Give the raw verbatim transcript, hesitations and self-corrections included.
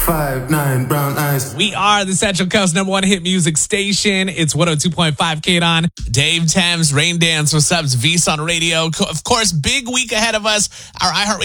Five, nine, brown eyes. We are the Central Coast number one hit music station. It's one oh two point five K on. Dave Thames, Rain Dance, what's up? It's V's on radio. Of course, big week ahead of us. Our iHeartRadio